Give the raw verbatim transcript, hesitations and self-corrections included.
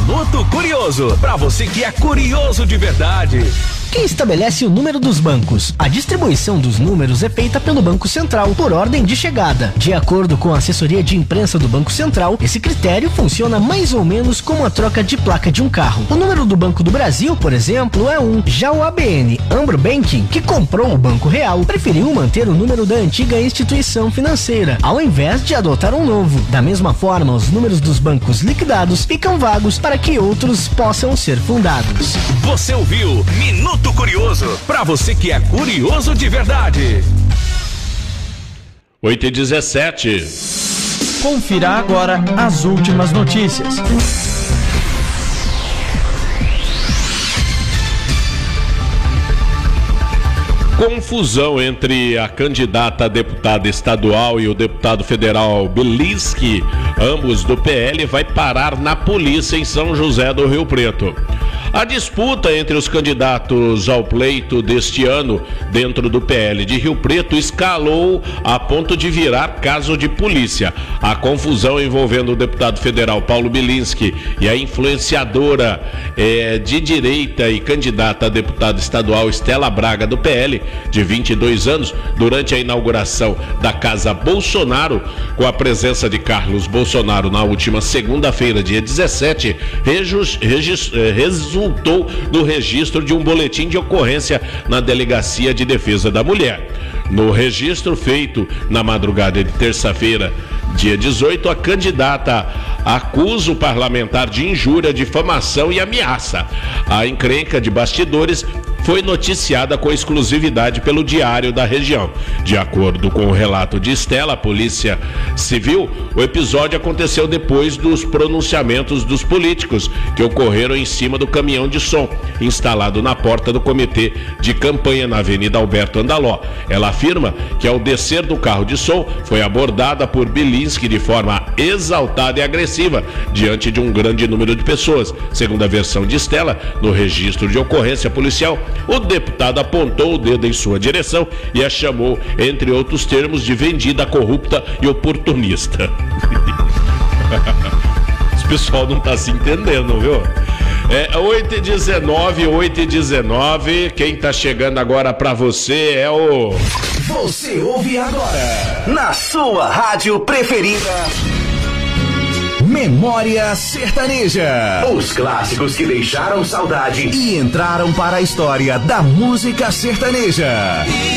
Minuto Curioso, pra você que é curioso de verdade. Quem estabelece o número dos bancos? A distribuição dos números é feita pelo Banco Central, por ordem de chegada. De acordo com a assessoria de imprensa do Banco Central, esse critério funciona mais ou menos como a troca de placa de um carro. O número do Banco do Brasil, por exemplo, é um. Já o A B N, Ambro Banking, que comprou o Banco Real, preferiu manter o número da antiga instituição financeira, ao invés de adotar um novo. Da mesma forma, os números dos bancos liquidados ficam vagos para que outros possam ser fundados. Você ouviu Minuto Curioso, pra você que é curioso de verdade. oito e dezessete. Confira agora as últimas notícias. Confusão entre a candidata a deputada estadual e o deputado federal Bilinski, ambos do P L, vai parar na polícia em São José do Rio Preto. A disputa entre os candidatos ao pleito deste ano dentro do P L de Rio Preto escalou a ponto de virar caso de polícia. A confusão envolvendo o deputado federal Paulo Bilinski e a influenciadora eh, de direita e candidata a deputada estadual Estela Braga do P L, de vinte e dois anos, durante a inauguração da Casa Bolsonaro, com a presença de Carlos Bolsonaro na última segunda-feira, dia dezessete, regis, regis, eh, resultou no registro de um boletim de ocorrência na Delegacia de Defesa da Mulher. No registro feito na madrugada de terça-feira, dia dezoito, a candidata acusa o parlamentar de injúria, difamação e ameaça. A encrenca de bastidores foi noticiada com exclusividade pelo Diário da Região. De acordo com o relato de Estela, a Polícia Civil, o episódio aconteceu depois dos pronunciamentos dos políticos que ocorreram em cima do caminhão de som instalado na porta do comitê de campanha na Avenida Alberto Andaló. Ela afirma que ao descer do carro de som foi abordada por Bilinski de forma exaltada e agressiva diante de um grande número de pessoas. Segundo a versão de Estela, no registro de ocorrência policial, o deputado apontou o dedo em sua direção e a chamou, entre outros termos, de vendida, corrupta e oportunista. Esse pessoal não tá se entendendo, viu? É oito e dezenove, oito e dezenove. Quem tá chegando agora pra você é o... Você ouve agora, na sua rádio preferida, Memória Sertaneja. Os clássicos que deixaram saudade e entraram para a história da música sertaneja.